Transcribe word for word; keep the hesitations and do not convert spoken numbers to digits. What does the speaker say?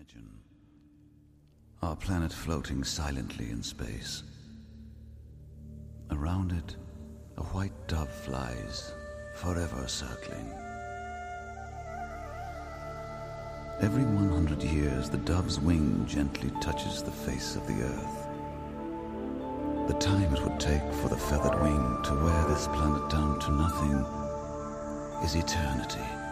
imagine. Our planet floating silently in space. Around it, a white dove flies, forever circling. Every one hundred years, the dove's wing gently touches the face of the Earth. The time it would take for the feathered wing to wear this planet down to nothing is eternity.